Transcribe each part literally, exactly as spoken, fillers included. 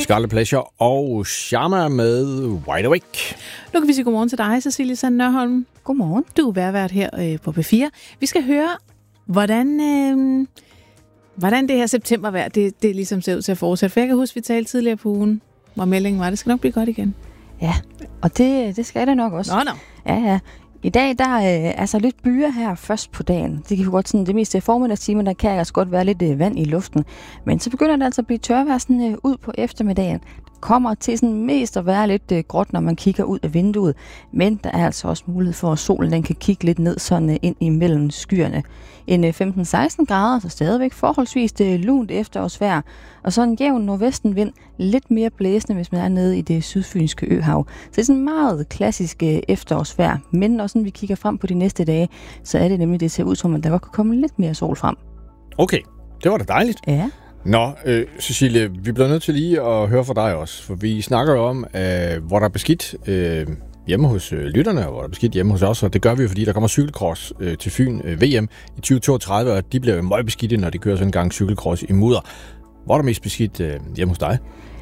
Scarlet Pleasure og Sharma med Wide Awake. Nu kan vi sige godmorgen til dig, Cecilie Sand Nørholm. Godmorgen. Du er værvært her øh, på P fire. Vi skal høre, hvordan, øh, hvordan det her septembervejr, det, det ligesom ser ud til at fortsætte. For jeg kan huske, vi talte tidligere på ugen, hvor meldingen var, det skal nok blive godt igen. Ja, og det, det skal det nok også. Nå, nå. Ja, ja. I dag, der øh, er så lidt byer her først på dagen. Det kan jo godt sådan, det meste formiddagstimer, der kan altså godt være lidt øh, vand i luften. Men så begynder det altså at blive tørvejr sådan øh, ud på eftermiddagen. Det kommer til sådan mest at være lidt øh, gråt, når man kigger ud af vinduet. Men der er altså også mulighed for, at solen den kan kigge lidt ned sådan øh, ind imellem skyerne. En øh, femten seksten grader, så stadigvæk forholdsvis øh, lunt efterårsvejr. Og så en jævn nordvestenvind, lidt mere blæsende, hvis man er nede i det sydfynske øhav. Så det er sådan meget klassisk øh, efterårsvejr. Men når sådan, vi kigger frem på de næste dage, så er det nemlig, det ser ud som, at der godt kan komme lidt mere sol frem. Okay, det var da dejligt. Ja. Nå, øh, Cecilie, vi bliver nødt til lige at høre fra dig også, for vi snakker jo om, øh, hvor der er beskidt øh, hjemme hos øh, lytterne, og hvor der er beskidt hjemme hos os, og det gør vi jo, fordi der kommer cykelcross øh, til Fyn øh, V M i tyve toogtredive, og de bliver jo meget beskidte, når de kører sådan en gang cykelcross i mudder. Hvor er der mest beskidt øh, hjemme hos dig?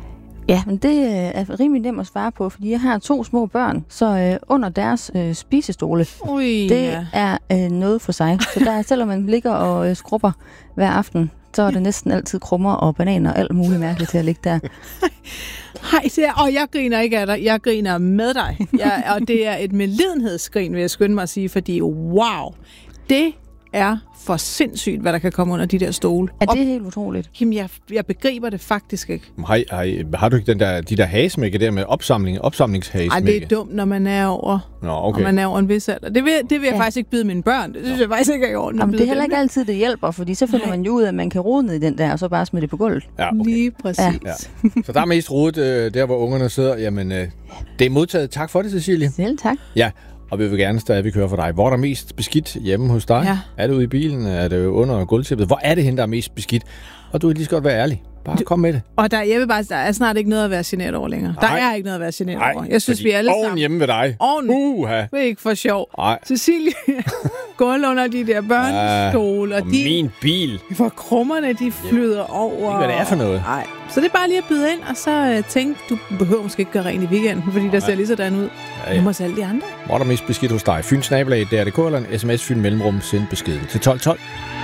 Ja, men det er rimelig nemt at svare på, fordi jeg har to små børn, så øh, under deres øh, spisestole, Ui, det ja. er øh, noget for sig. Så der, selvom man ligger og øh, skrubber hver aften, så er det næsten altid krummer og bananer og alt muligt mærkeligt til at ligge der. Hej, det er, og jeg griner ikke af dig, jeg griner med dig. Jeg, og det er et medlidenhedsgrin, vil jeg skynde mig at sige, fordi wow, det er for sindssygt, hvad der kan komme under de der stole. Er det helt utroligt? Jamen, jeg, jeg begriber det faktisk ikke. Hej, hej, har du ikke den der, de der hagesmække der med opsamling, opsamlingshagesmække? Ej, det er dumt, når man er over, Nå, okay. når man er over en vis alder. Det vil, det vil jeg Ja. faktisk ikke byde mine børn. Det synes jeg faktisk ikke er i orden. Jamen, det er heller ikke altid, det hjælper, fordi så finder Nej. man jo ud af, at man kan rode ned i den der, og så bare smide det på gulvet. Ja, okay. Lige præcis. Ja. Ja. Så der er mest rodet øh, der, hvor ungerne sidder. Jamen, øh, det er modtaget. Tak for det, Cecilie. Selv tak. Ja, og vi vil gerne stadigvæk høre fra dig. Hvor er der mest beskidt hjemme hos dig? Ja. Er det ude i bilen? Er det under gulvtæppet? Hvor er det hen, der er mest beskidt? Og du kan lige så godt være ærlig. Bare du, kom med det. Og der, jeg vil bare, der er snart ikke noget at være generet over længere. Der Nej. er ikke noget at være generet Nej, over. Jeg synes, fordi vi alle oven sammen... hjemme ved dig. Oven. Uha. Det er ikke for sjov. Nej. Cecilie, gulv under de der børnestole, Og og de... min bil. For krummerne, de flyder over. Hvad det er for noget. Nej. Så det er bare lige at byde ind, og så uh, tænk, du behøver måske ikke gøre rent i weekenden, fordi der ser lige sådan ud. Ja, ja. Nu hos alle de andre. Hvor er der mest beskidt hos dig? Fyn snabelag, D R D K eller en sms Fyn mellemrum, send beskeden til tolv tolv.